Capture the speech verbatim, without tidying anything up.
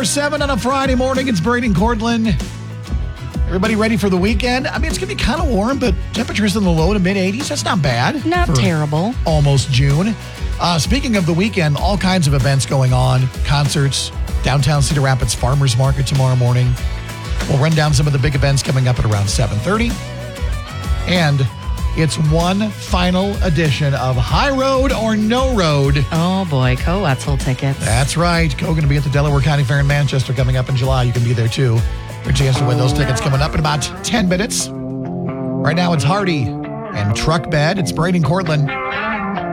before seven on a Friday morning. It's Brady and Cortland. Everybody ready for the weekend? I mean, it's going to be kind of warm, but temperatures in the low to mid eighties. That's not bad. Not terrible. Almost June. Uh, speaking of the weekend, all kinds of events going on. Concerts, downtown Cedar Rapids Farmers Market tomorrow morning. We'll run down some of the big events coming up at around seven thirty. And it's one final edition of High Road or No Road. Oh, boy. Co-Wetzel tickets. That's right. Co going to be at the Delaware County Fair in Manchester coming up in July. You can be there, too. Your chance to win those tickets coming up in about ten minutes. Right now, it's Hardy and Truck Bed. It's Brady and Cortland.